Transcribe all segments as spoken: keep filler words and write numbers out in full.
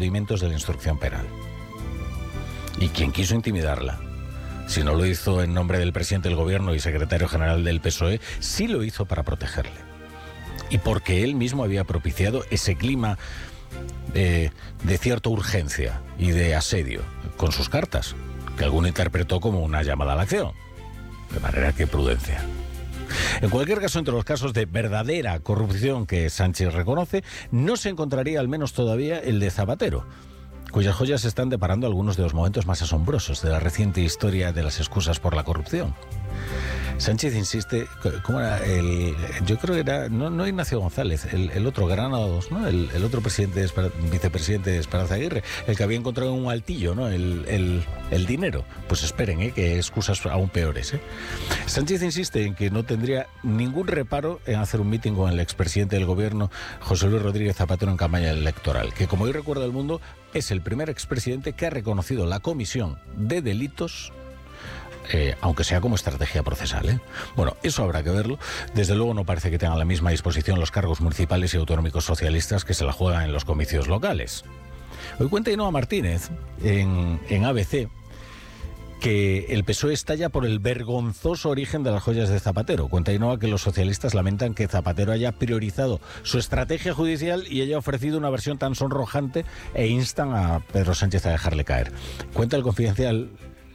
procedimientos de la instrucción penal. Y quien quiso intimidarla, si no lo hizo en nombre del presidente del gobierno y secretario general del P S O E, sí lo hizo para protegerle. Y porque él mismo había propiciado ese clima eh, de cierta urgencia y de asedio con sus cartas, que alguno interpretó como una llamada a la acción. De manera que prudencia. En cualquier caso, entre los casos de verdadera corrupción que Sánchez reconoce, no se encontraría al menos todavía el de Zapatero, cuyas joyas están deparando algunos de los momentos más asombrosos de la reciente historia de las excusas por la corrupción. Sánchez insiste, ¿cómo era? El, yo creo que era, no, no Ignacio González, el, el otro Granados, ¿no? El, el otro presidente, de Esper, vicepresidente de Esperanza Aguirre, el que había encontrado en un altillo, ¿no? El, el, el dinero. Pues esperen, ¿eh? Que excusas aún peores, ¿eh? Sánchez insiste en que no tendría ningún reparo en hacer un mitin con el expresidente del gobierno, José Luis Rodríguez Zapatero, en campaña electoral, que, como hoy recuerda el mundo, es el primer expresidente que ha reconocido la comisión de delitos, Eh, aunque sea como estrategia procesal, ¿eh? Bueno, eso habrá que verlo. Desde luego no parece que tengan la misma disposición los cargos municipales y autonómicos socialistas que se la juegan en los comicios locales. Hoy cuenta Ainhoa Martínez en, en A B C que el P S O E estalla por el vergonzoso origen de las joyas de Zapatero. Cuenta Ainhoa que los socialistas lamentan que Zapatero haya priorizado su estrategia judicial y haya ofrecido una versión tan sonrojante, e instan a Pedro Sánchez a dejarle caer. Cuenta el Confidencial,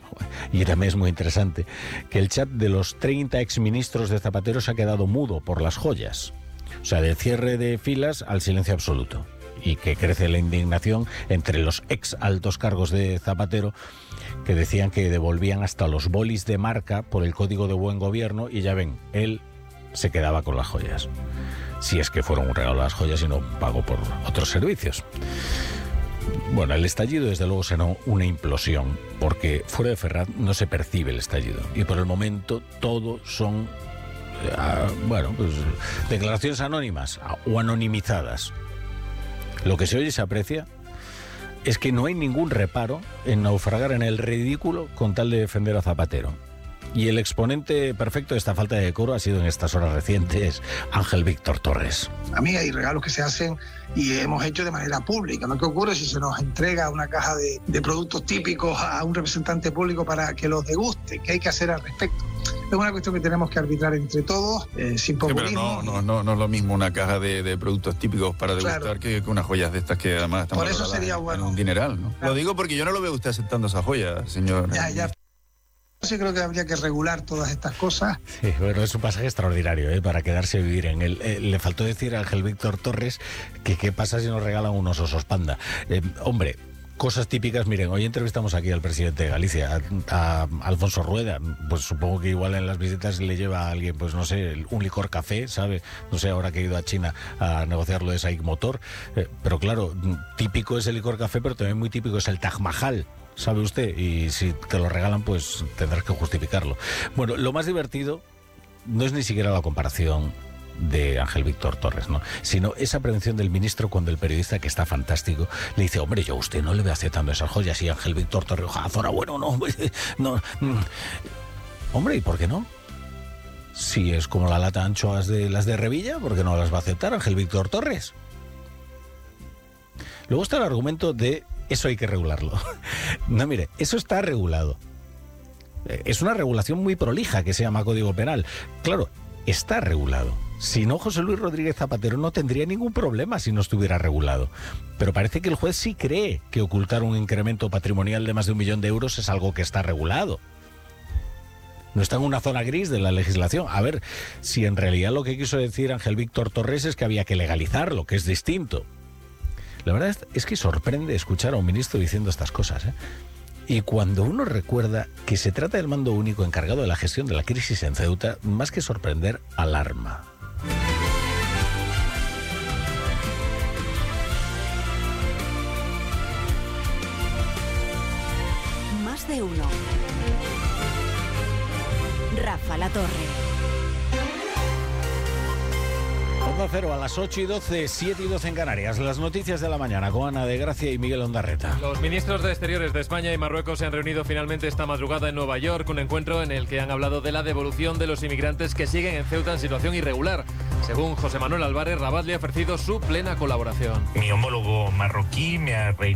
y también es muy interesante, que el chat de los treinta exministros de Zapatero se ha quedado mudo por las joyas. O sea, del cierre de filas al silencio absoluto. Y que crece la indignación entre los ex altos cargos de Zapatero, que decían que devolvían hasta los bolis de marca por el Código de Buen Gobierno, y ya ven, él se quedaba con las joyas. Si es que fueron un regalo las joyas y no pago por otros servicios. Bueno, el estallido desde luego será una implosión, porque fuera de Ferraz no se percibe el estallido. Y por el momento todo son, eh, bueno, pues declaraciones anónimas o anonimizadas. Lo que se oye y se aprecia es que no hay ningún reparo en naufragar en el ridículo con tal de defender a Zapatero. Y el exponente perfecto de esta falta de decoro ha sido en estas horas recientes Ángel Víctor Torres. A mí hay regalos que se hacen y hemos hecho de manera pública, ¿no? ¿Qué ocurre si se nos entrega una caja de, de productos típicos a un representante público para que los deguste? ¿Qué hay que hacer al respecto? Es una cuestión que tenemos que arbitrar entre todos, eh, sin populismo. Sí, pero no, no, no, no es lo mismo una caja de, de productos típicos para degustar, claro, que, que unas joyas de estas que además están por eso sería bueno en un dineral, ¿no? Claro. Lo digo porque yo no lo veo usted aceptando esas joyas, señor. Ya, ya. Sí, creo que habría que regular todas estas cosas. Sí, bueno, es un pasaje extraordinario, ¿eh? Para quedarse a vivir en él. Eh, le faltó decir a Ángel Víctor Torres que qué pasa si nos regalan unos osos panda. Eh, hombre, cosas típicas. Miren, hoy entrevistamos aquí al presidente de Galicia, a, a Alfonso Rueda. Pues supongo que igual en las visitas le lleva a alguien, pues no sé, un licor café, ¿sabe? No sé, ahora que he ido a China a negociar lo de Saik Motor. Eh, pero claro, típico es el licor café, pero también muy típico es el Taj Mahal, ¿sabe usted? Y si te lo regalan, pues tendrás que justificarlo. Bueno, lo más divertido no es ni siquiera la comparación de Ángel Víctor Torres, ¿no? Sino esa prevención del ministro cuando el periodista, que está fantástico, le dice: hombre, yo a usted no le veo aceptando esas joyas. Y Ángel Víctor Torres, ahora bueno, no, no, no. Hombre, ¿y por qué no? Si es como la lata de anchoas de las de Revilla, ¿por qué no las va a aceptar Ángel Víctor Torres? Luego está el argumento de eso hay que regularlo. No, mire, eso está regulado. Es una regulación muy prolija que se llama Código Penal. Claro, está regulado. Si no, José Luis Rodríguez Zapatero no tendría ningún problema si no estuviera regulado. Pero parece que el juez sí cree que ocultar un incremento patrimonial de más de un millón de euros es algo que está regulado. No está en una zona gris de la legislación. A ver, si en realidad lo que quiso decir Ángel Víctor Torres es que había que legalizarlo, que es distinto. La verdad es que sorprende escuchar a un ministro diciendo estas cosas, ¿eh? Y cuando uno recuerda que se trata del mando único encargado de la gestión de la crisis en Ceuta, más que sorprender, alarma. Más de uno. Rafa La Torre. Onda Cero a las ocho y doce, siete y doce en Canarias. Las noticias de la mañana con Ana de Gracia y Miguel Ondarreta. Los ministros de Exteriores de España y Marruecos se han reunido finalmente esta madrugada en Nueva York, un encuentro en el que han hablado de la devolución de los inmigrantes que siguen en Ceuta en situación irregular. Según José Manuel Álvarez, Rabat le ha ofrecido su plena colaboración. Mi homólogo marroquí me ha reiterado